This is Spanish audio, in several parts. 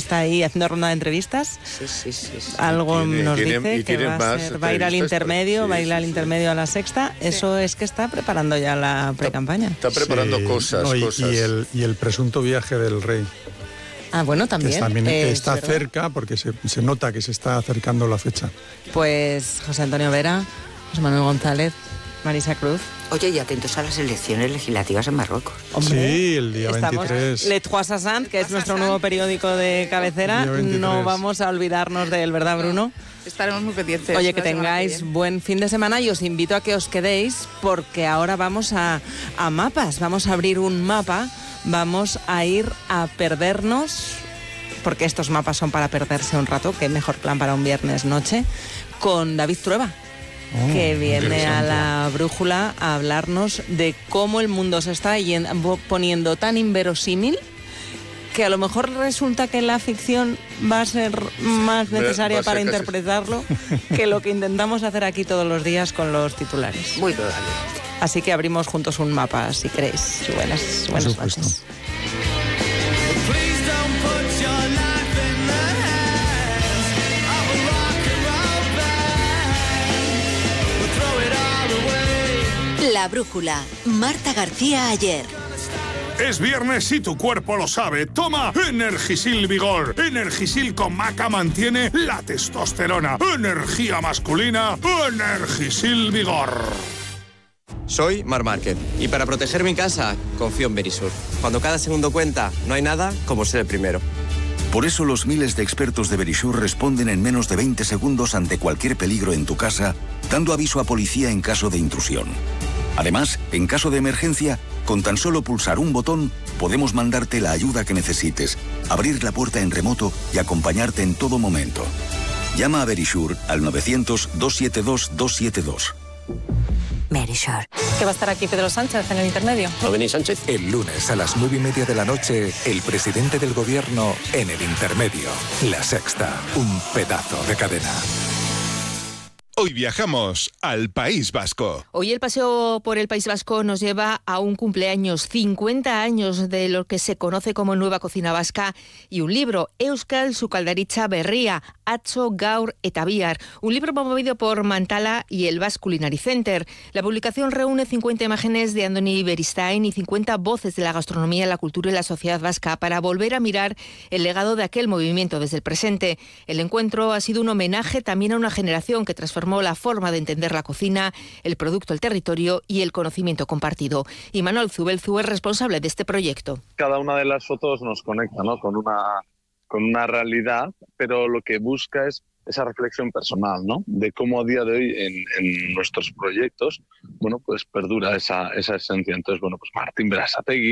está ahí haciendo ronda de entrevistas. Sí. Algo nos dice que va a ir al intermedio, a la Sexta. Eso es que está preparando ya la precampaña. Está preparando cosas. Y el presunto viaje del rey. Ah, bueno, también. Que también está cerca, porque se nota que se está acercando la fecha. Pues José Antonio Vera, José Manuel González, Marisa Cruz. Oye, y atentos a las elecciones legislativas en Marruecos. Hombre, sí, el día 23. Le Trois Assant, que es nuestro nuevo periódico de cabecera. No vamos a olvidarnos de él, ¿verdad, Bruno? Estaremos muy pendientes. Oye, que tengáis buen fin de semana y os invito a que os quedéis porque ahora vamos a mapas. Vamos a abrir un mapa, vamos a ir a perdernos, porque estos mapas son para perderse un rato, qué mejor plan para un viernes noche, con David Trueba. Que viene a la brújula a hablarnos de cómo el mundo se está poniendo tan inverosímil que a lo mejor resulta que la ficción va a ser más necesaria para interpretarlo que lo que intentamos hacer aquí todos los días con los titulares. Muy probable. Así que abrimos juntos un mapa, si queréis. Buenas noches. La brújula, Marta García Ayer. Es viernes y tu cuerpo lo sabe. Toma Energisil Vigor. Energisil con maca mantiene la testosterona. Energía masculina. Energisil Vigor. Soy Marc Márquez y para proteger mi casa confío en Verisur. Cuando cada segundo cuenta, no hay nada como ser el primero. Por eso los miles de expertos de Verisur responden en menos de 20 segundos ante cualquier peligro en tu casa, dando aviso a policía en caso de intrusión. Además, en caso de emergencia, con tan solo pulsar un botón, podemos mandarte la ayuda que necesites, abrir la puerta en remoto y acompañarte en todo momento. Llama a Verisur al 900-272-272. Verisur. ¿Que va a estar aquí Pedro Sánchez en el intermedio? ¿No venís, Sánchez? El lunes a las 9:30 de la noche, el presidente del gobierno en el intermedio. La Sexta, un pedazo de cadena. Hoy viajamos al País Vasco. Hoy el paseo por el País Vasco nos lleva a un cumpleaños, 50 años de lo que se conoce como Nueva Cocina Vasca y un libro, Euskal Sukaldaritza Berria, Atzo, Gaur eta Bihar, un libro promovido por Mantala y el Basque Culinary Center. La publicación reúne 50 imágenes de Andoni Beristain y 50 voces de la gastronomía, la cultura y la sociedad vasca para volver a mirar el legado de aquel movimiento desde el presente. El encuentro ha sido un homenaje también a una generación que transformó la forma de entender la cocina, el producto, el territorio y el conocimiento compartido. Y Manuel Zubelzu es responsable de este proyecto. Cada una de las fotos nos conecta, ¿no?, con una realidad, pero lo que busca es esa reflexión personal, ¿no?, de cómo a día de hoy en nuestros proyectos, bueno, pues perdura esa esencia. Entonces, bueno, pues Martín Berasategui,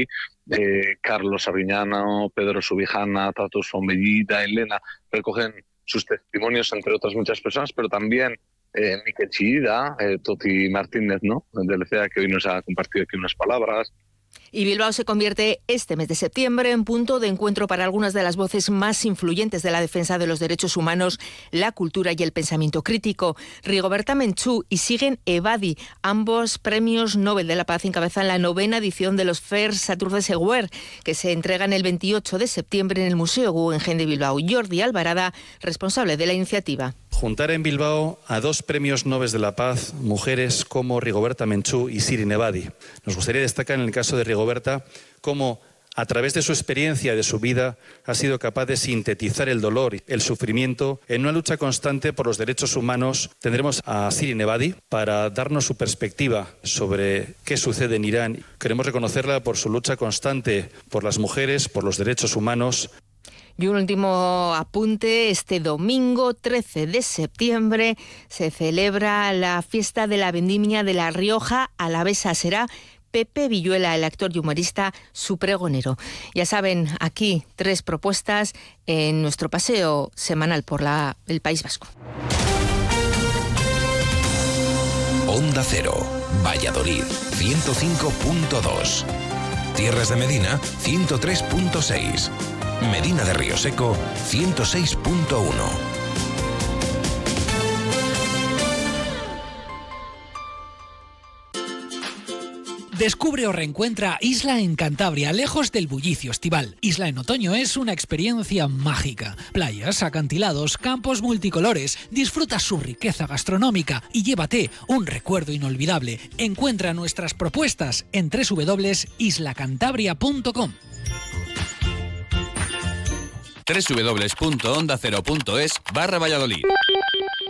Carlos Aviñano, Pedro Subijana, Tato Sombellita, Elena, recogen sus testimonios, entre otras muchas personas, pero también Miquel Chillida, Toti Martínez, ¿no?, del CEA, que hoy nos ha compartido aquí unas palabras. Y Bilbao se convierte este mes de septiembre en punto de encuentro para algunas de las voces más influyentes de la defensa de los derechos humanos, la cultura y el pensamiento crítico. Rigoberta Menchú y Siguen Ebadi, ambos premios Nobel de la Paz, encabezan la 9ª edición de los Fers Satur de Seguer, que se entregan el 28 de septiembre en el Museo Guggenheim de Bilbao. Jordi Alvarada, responsable de la iniciativa. Juntar en Bilbao a 2 premios Nobel de la Paz, mujeres como Rigoberta Menchú y Shirin Ebadi. Nos gustaría destacar en el caso de Rigoberta cómo, a través de su experiencia y de su vida, ha sido capaz de sintetizar el dolor y el sufrimiento en una lucha constante por los derechos humanos. Tendremos a Shirin Ebadi para darnos su perspectiva sobre qué sucede en Irán. Queremos reconocerla por su lucha constante por las mujeres, por los derechos humanos. Y un último apunte, este domingo 13 de septiembre se celebra la fiesta de la vendimia de La Rioja Alavesa. Será Pepe Villuela, el actor y humorista, su pregonero. Ya saben, aquí 3 propuestas en nuestro paseo semanal por el País Vasco. Onda Cero, Valladolid, 105.2. Tierras de Medina, 103.6. Medina de Río Seco, 106.1. Descubre o reencuentra Isla en Cantabria, lejos del bullicio estival. Isla en otoño es una experiencia mágica. Playas, acantilados, campos multicolores. Disfruta su riqueza gastronómica y llévate un recuerdo inolvidable. Encuentra nuestras propuestas en www.islacantabria.com. www.ondacero.es/Valladolid.